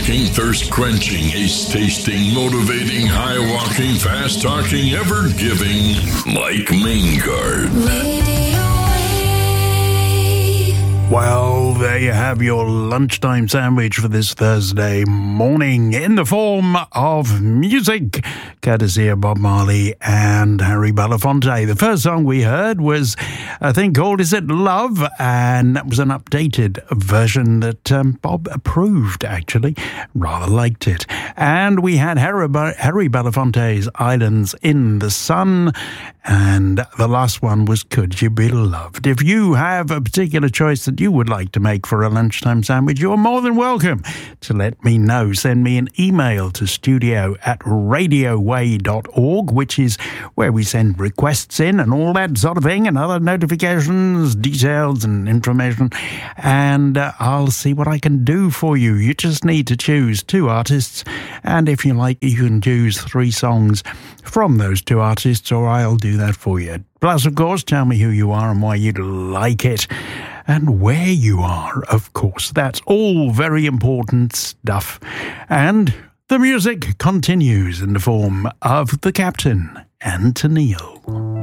thought-provoking, thirst-quenching, ace-tasting, motivating, high-walking, fast-talking, ever-giving, Mike Maingard. Well, there you have your lunchtime sandwich for this Thursday morning in the form of music, courtesy of Bob Marley and Harry Belafonte. The first song we heard was a thing called Is It Love? And that was an updated version that Bob approved, actually. Rather liked it. And we had Harry Belafonte's Islands in the Sun. And the last one was Could You Be Loved? If you have a particular choice that you would like to make for a lunchtime sandwich, you're more than welcome to let me know. Send me an email to studio@radioway.org, which is where we send requests in and all that sort of thing, and other notifications, details and information. And I'll see what I can do for you. You just need to choose 2 artists, and if you like, you can choose 3 songs from those 2 artists, or I'll do that for you. Plus, of course, tell me who you are and why you'd like it, and where you are, of course. That's all very important stuff. And the music continues in the form of The Captain and Tennille.